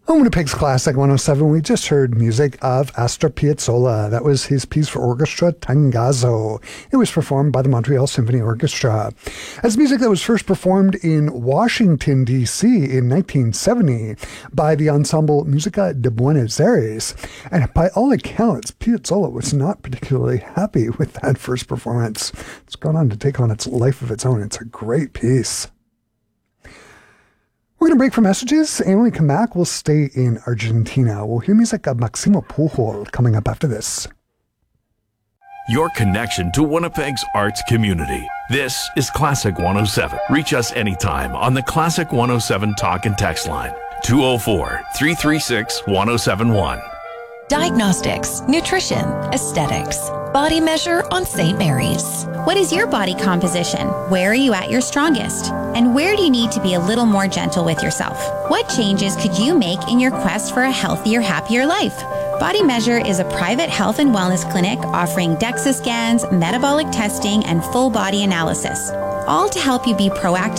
On Winnipeg's Classic 107, we just heard music of Astor Piazzolla. That was his piece for orchestra, Tangazo. It was performed by the Montreal Symphony Orchestra. That's music that was first performed in Washington, D.C. in 1970 by the ensemble Musica de Buenos Aires. And by all accounts, Piazzolla was not particularly happy with that first performance. It's gone on to take on its life of its own. It's a great piece. We're going to break for messages, and when we come back, we'll stay in Argentina. We'll hear music of Maximo Pujol coming up after this. Your connection to Winnipeg's arts community. This is Classic 107. Reach us anytime on the Classic 107 talk and text line, 204-336-1071. Diagnostics, nutrition, aesthetics, Body Measure on St. Mary's. What is your body composition? Where are you at your strongest? And where do you need to be a little more gentle with yourself? What changes could you make in your quest for a healthier, happier life? Body Measure is a private health and wellness clinic offering DEXA scans, metabolic testing, and full body analysis, all to help you be proactive